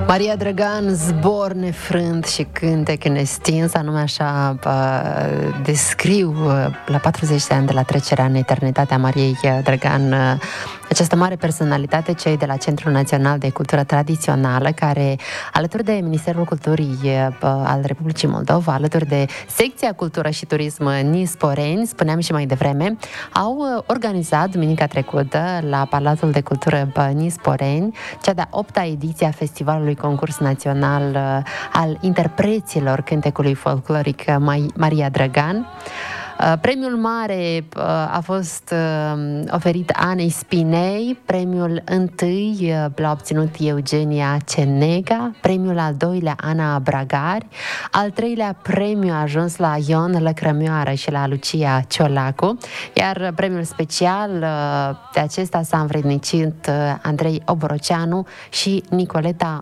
Maria Drăgan, zbor nefrânt și cântec nestins, anume așa descriu la 40 de ani de la trecerea în eternitate a Mariei Drăgan această mare personalitate, cei de la Centrul Național de Cultură Tradițională, care, alături de Ministerul Culturii al Republicii Moldova, alături de Secția Cultură și Turism Nisporeni, spuneam și mai devreme, au organizat duminica trecută la Palatul de Cultură Nisporeni cea de-a 8-a ediție a Festivalului Concurs Național al interpreților cântecului folcloric Maria Drăgan. Premiul mare a fost oferit Anei Spinei, premiul întâi l-a obținut Eugenia Cenega, premiul al doilea Ana Bragari, al treilea premiu a ajuns la Ion Lăcrămioară și la Lucia Ciolacu, iar premiul special de acesta s-a învrednicit Andrei Oboroceanu și Nicoleta